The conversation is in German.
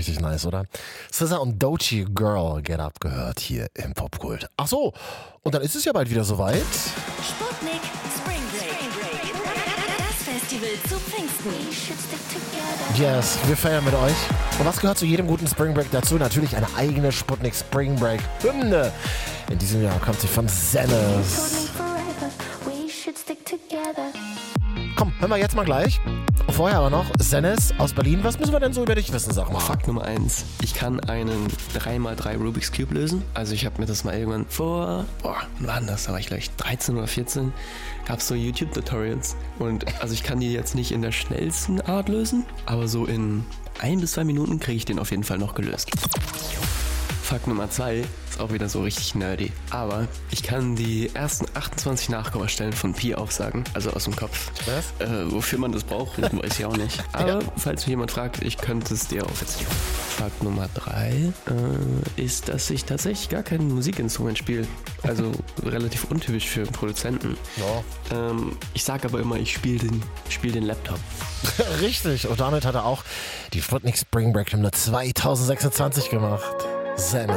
richtig nice, oder? SZA und Doechii Girl Get Up gehört hier im Popkult. Ach so, und dann ist es ja bald wieder soweit. Sputnik Spring Break. Das Festival zu Pfingsten. Yes, wir feiern mit euch. Und was gehört zu jedem guten Spring Break dazu? Natürlich eine eigene Sputnik Spring Break Hymne. In diesem Jahr kommt sie von Zennis. Komm, hören wir jetzt mal gleich. Vorher aber noch, Zennis aus Berlin. Was müssen wir denn so über dich wissen, sag mal? Fakt Nummer 1. Ich kann einen 3x3 Rubik's Cube lösen. Also ich habe mir das mal irgendwann wann war denn das? Da war ich gleich 13 oder 14. Gab es so YouTube-Tutorials. Und also ich kann die jetzt nicht in der schnellsten Art lösen, aber so in 1 bis 2 Minuten kriege ich den auf jeden Fall noch gelöst. Fakt Nummer 2 ist auch wieder so richtig nerdy. Aber ich kann die ersten 28 Nachkommastellen von Pi aufsagen, also aus dem Kopf. Was? Wofür man das braucht, weiß ich auch nicht. Aber falls mich jemand fragt, ich könnte es dir aufsetzen. Fakt Nummer 3 ist, dass ich tatsächlich gar kein Musikinstrument spiele. Also relativ untypisch für Produzenten. Ja. Ich sage aber immer, ich spiele den Laptop. Richtig. Und damit hat er auch die Sputnik Spring Break Hymne 2026 gemacht. Zennis.